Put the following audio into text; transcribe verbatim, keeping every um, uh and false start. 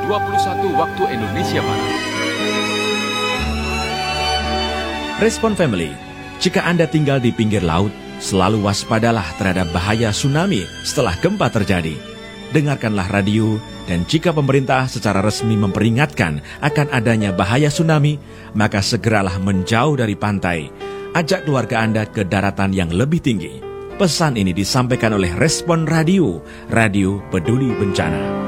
dua puluh satu waktu Indonesia Barat. Respon Family, jika Anda tinggal di pinggir laut, selalu waspadalah terhadap bahaya tsunami setelah gempa terjadi. Dengarkanlah radio, dan jika pemerintah secara resmi memperingatkan akan adanya bahaya tsunami, maka segeralah menjauh dari pantai. Ajak keluarga Anda ke daratan yang lebih tinggi. Pesan ini disampaikan oleh Respon Radio, Radio Peduli Bencana.